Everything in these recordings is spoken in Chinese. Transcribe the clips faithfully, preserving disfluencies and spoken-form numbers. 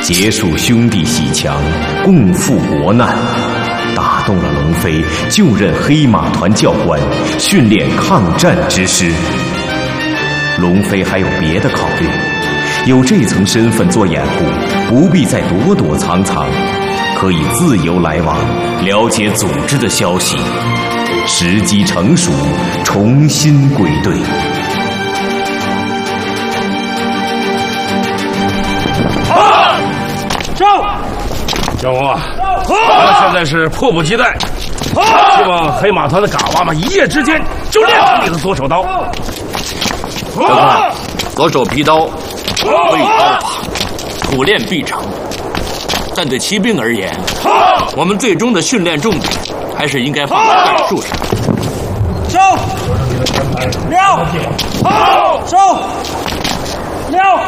结束兄弟阋墙，共赴国难，打动了龙飞就任黑马团教官，训练抗战之师。龙飞还有别的考虑，有这层身份做掩护，不必再躲躲藏藏，可以自由来往，了解组织的消息。时机成熟，重新归队。 啊！上！将军啊，我现在是迫不及待，希望黑马团的嘎娃们一夜之间就练成你的左手刀。 将军，左手皮刀，未刀法，苦练必成。但对骑兵而言，我们最终的训练重点还是应该放在战术上。 收！撂！收！撂！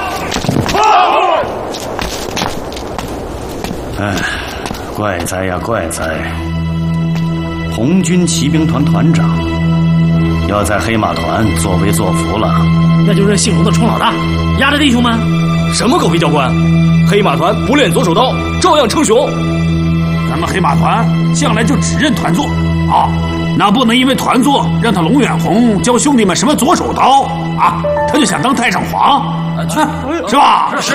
哎，怪哉呀怪哉！红军骑兵团团长要在黑马团作威作福了， 那就任姓龙的冲老大，压着弟兄们。 什么狗屁教官！黑马团不练左手刀，照样称雄。 咱们黑马团向来就只认团座啊，那不能因为团座让他龙远红教兄弟们什么左手刀啊，他就想当太上皇，啊、是吧？ 是。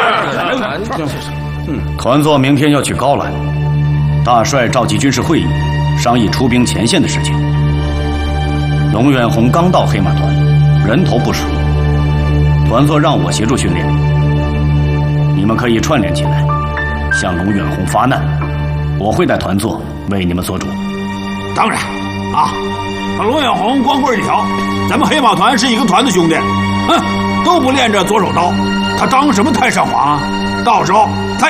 嗯，团座明天要去高兰，大帅召集军事会议，商议出兵前线的事情。龙远红刚到黑马团，人头不熟，团座让我协助训练。你们可以串联起来，向龙远红发难，我会带团座为你们做主。 当然，啊，龙远红光棍一条，咱们黑马团是一个团的兄弟，哼，都不练着左手刀，他当什么太上皇啊？到时候他。